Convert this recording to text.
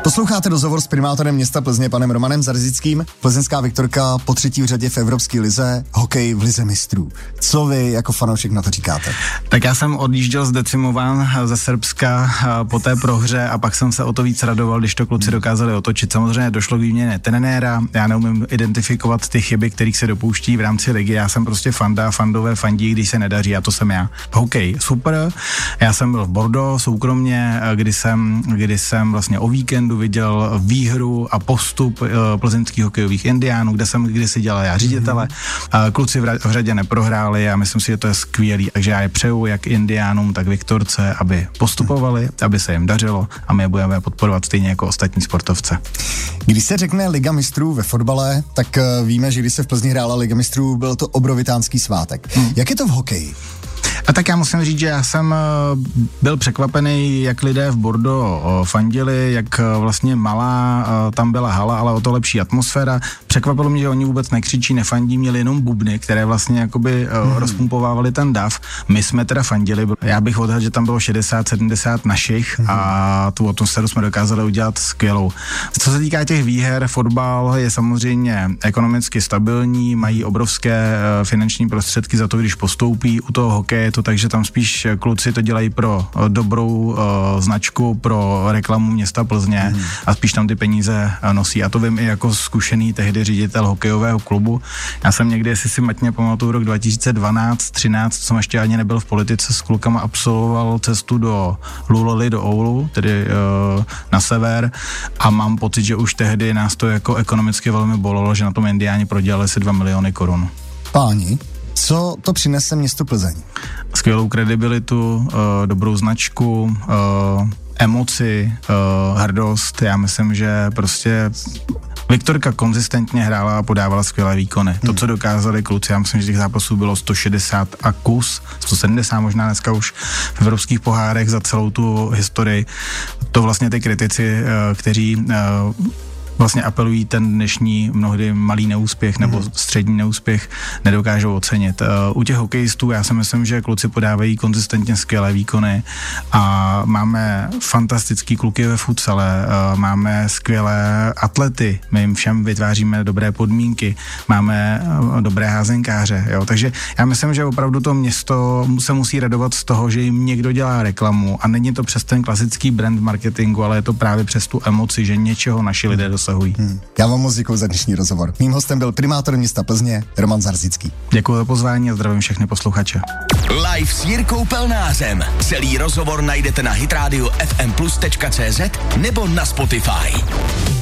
Posloucháte rozhovor s primátorem města Plzně, panem Romanem Zarzickým. Plzeňská Viktorka po 3. řadě v Evropské lize, hokej v lize mistrů. Co vy jako fanoušek na to říkáte? Tak já jsem odjížděl zdecimován ze Srbska po té prohře a pak jsem se o to víc radoval, když to kluci dokázali otočit. Samozřejmě došlo k výměně trenéra, já neumím identifikovat ty chyby, kterých se dopouští v rámci ligy. Já jsem prostě fandové fandí, když se nedaří, a to jsem já. Hokej, super. Já jsem byl v Bordeaux soukromně, kdy jsem vlastně o víkendu viděl výhru a postup plzeňských hokejových indiánů, kde jsem kdysi dělal já ředitele. Kluci v řadě neprohráli a myslím si, že to je skvělý. Takže já je přeju jak indiánům, tak Viktorce, aby postupovali, aby se jim dařilo a my je budeme podporovat stejně jako ostatní sportovce. Když se řekne Liga mistrů ve fotbale, tak víme, že když se v Plzni hrála Liga mistrů, byl to obrovitánský svátek. Jak je to v hokeji? A tak já musím říct, že já jsem byl překvapený, jak lidé v Bordeaux fandili, jak vlastně malá tam byla hala, ale o to lepší atmosféra. Překvapilo mě, že oni vůbec nekřičí, nefandí, měli jenom bubny, které vlastně jakoby rozpumpovávaly ten dav. My jsme teda fandili, já bych odhadl, že tam bylo 60-70 našich a tu atmosféru jsme dokázali udělat skvělou. Co se týká těch výher, fotbal je samozřejmě ekonomicky stabilní, mají obrovské finanční prostředky za to, když postoupí. U toho hokeje je to tak, že tam spíš kluci to dělají pro dobrou značku, pro reklamu města Plzně a spíš tam ty peníze nosí. A to vím i jako zkušený tehdy ředitel hokejového klubu. Já jsem někdy, jestli si matně pamatuju, rok 2012-13, jsem ještě ani nebyl v politice, s klukama absolvoval cestu do Luloli, do Oulu, tedy na sever, a mám pocit, že už tehdy nás to jako ekonomicky velmi bolelo, že na tom Indiáni prodělali si 2 miliony korun. Páni, co to přinese městu Plzeň? Skvělou kredibilitu, dobrou značku, emoci, hrdost. Já myslím, že prostě Viktorka konzistentně hrála a podávala skvělé výkony. To, co dokázali kluci, já myslím, že těch zápasů bylo 160 a kus, 170 možná dneska už v evropských pohárech za celou tu historii. To vlastně ty kritici, kteří vlastně apelují ten dnešní mnohdy malý neúspěch nebo střední neúspěch, nedokážou ocenit. U těch hokejistů já si myslím, že kluci podávají konzistentně skvělé výkony a máme fantastický kluky ve futsale, máme skvělé atlety, my jim všem vytváříme dobré podmínky, máme dobré házenkáře, jo? Takže já myslím, že opravdu to město se musí radovat z toho, že jim někdo dělá reklamu a není to přes ten klasický brand marketingu, ale je to právě přes tu emoci, že něčeho naši lidé dosahují. Já vám moc děkuji za dnešní rozhovor. Mým hostem byl primátor města Plzně Roman Zarzický. Děkuji za pozvání a zdravím všechny posluchače. Live s Jirkou Pelnářem. Celý rozhovor najdete na hitradio fmplus.cz nebo na Spotify.